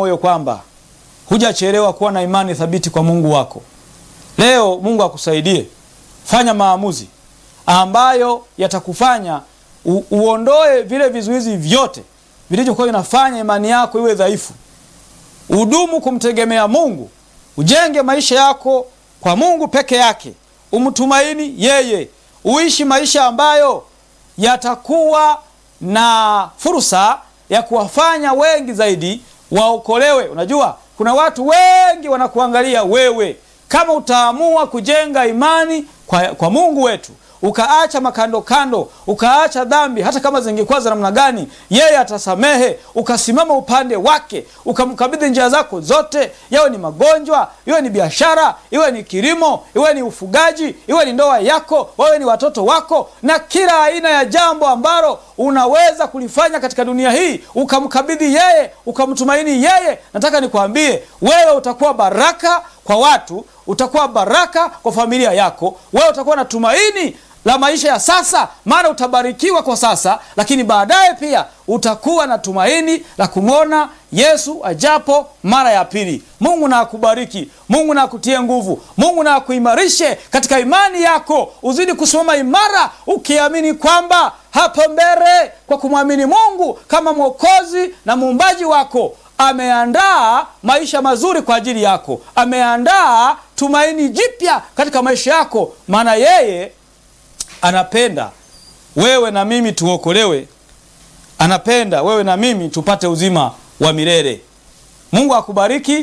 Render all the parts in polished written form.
moyo kwamba hujachelewa kuwa na imani thabiti kwa Mungu wako. Leo Mungu akusaidie. Fanya maamuzi ambayo yatakufanya uondoe vile vizuizi vyote vilivyokuwa vinafanya imani yako iwe dhaifu. Udumu kumtegemea Mungu. Ujenge maisha yako kwa Mungu peke yake. Umtumaini yeye. Uishi maisha ambayo yatakuwa na fursa ya kuwafanya wengi zaidi waokolewe. Unajua, kuna watu wengi wanakuangalia wewe. Kama utaamua kujenga imani kwa Mungu wetu, ukaacha makando kando, ukaacha dhambi hata kama zingekuwa za namna gani, yeye atasamehe. Ukasimama upande wake, ukamkabidhi njia zako zote, yawe ni magonjwa, iwe ni biashara, iwe ni kilimo, iwe ni ufugaji, iwe ni ndoa yako, wawe ni watoto wako, na kila aina ya jambo ambalo unaweza kulifanya katika dunia hii, ukamkabidhi yeye, ukamtumaini yeye. Nataka nikwambie, wewe utakuwa baraka kwa watu, utakuwa baraka kwa familia yako. Wewe utakuwa na tumaini la maisha ya sasa, maana utabarikiwa kwa sasa, lakini baadaye pia utakuwa na tumaini la kumwona Yesu ajapo mara ya pili. Mungu na akubariki. Mungu na akutie nguvu. Mungu na akuimarishe katika imani yako. Uzidi kusimama imara ukiamini kwamba hapo mbele, kwa kumwamini Mungu kama Mwokozi na muumbaji wako, ameandaa maisha mazuri kwa ajili yako. Ameandaa tumaini jipya katika maisha yako, maana yeye anapenda wewe na mimi tuokolewe. Anapenda wewe na mimi tupate uzima wa milele. Mungu akubariki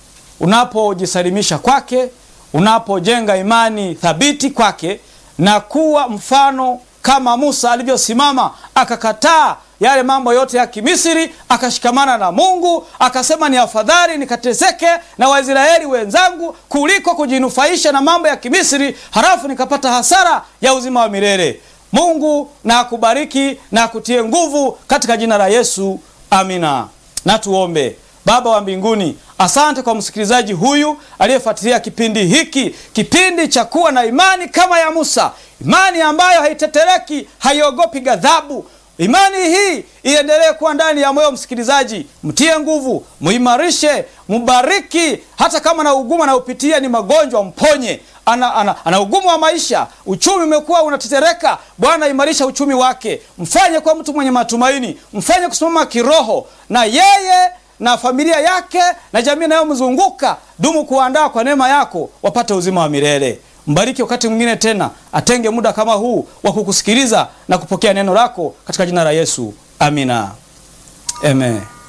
unapojisalimisha kwake, unapojenga imani thabiti kwake na kuwa mfano kama Musa alivyosimama akakataa yale mambo yote ya Kimisri, akashikamana na Mungu, akasema ni afadhali nikateseke na Waisraeli wenzangu kuliko kujinufaisha na mambo ya Kimisri halafu nikapata hasara ya uzima wa milele. Mungu na akubariki na akutie nguvu katika jina la Yesu. Amina. Na tuombe. Baba wa mbinguni, asante kwa msikilizaji huyu aliyefuatilia kipindi hiki, kipindi cha kuwa na imani kama ya Musa, imani ambayo haitetereki, haiogopi ghadhabu. Imani hii iendelee kuwa ndani ya moyo msikilizaji. Mtie nguvu, muimarishe, mubariki. Hata kama na ugumu anaopitia ni magonjwa, mponye. Ana ugumu wa maisha, uchumi umekuwa unatetereka, Bwana imarisha uchumi wake. Mfanye kwa mtu mwenye matumaini, mfanye kusimama kiroho, na yeye na familia yake na jamii inayomzunguka. Dumu kuandaa kwa neema yako wapate uzima wa milele. Mbariki wakati mwingine tena, atenge muda kama huu wa kukusikiliza na kupokea neno lako katika jina la Yesu. Amina. Amen.